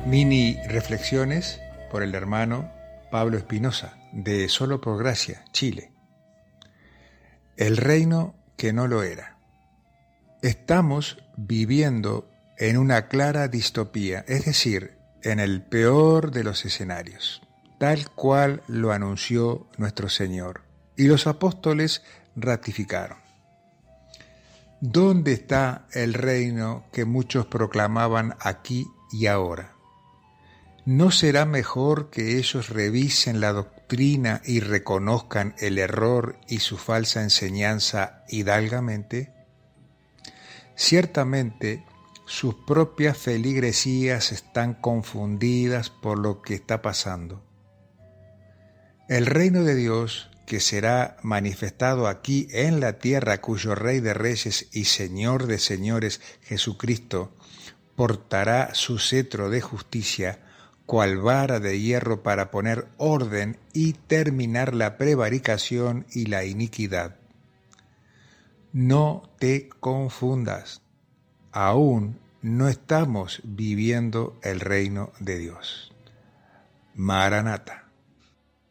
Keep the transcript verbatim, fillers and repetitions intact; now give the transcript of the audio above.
Mini reflexiones por el hermano Pablo Espinosa, de Solo por Gracia, Chile. El reino que no lo era. Estamos viviendo en una clara distopía, es decir, en el peor de los escenarios, tal cual lo anunció nuestro Señor, y los apóstoles ratificaron. ¿Dónde está el reino que muchos proclamaban aquí y ahora? ¿No será mejor que ellos revisen la doctrina y reconozcan el error y su falsa enseñanza hidalgamente? Ciertamente, sus propias feligresías están confundidas por lo que está pasando. El reino de Dios, que será manifestado aquí en la tierra, cuyo Rey de Reyes y Señor de Señores, Jesucristo, portará su cetro de justicia, cual vara de hierro para poner orden y terminar la prevaricación y la iniquidad. No te confundas, aún no estamos viviendo el reino de Dios. Maranata.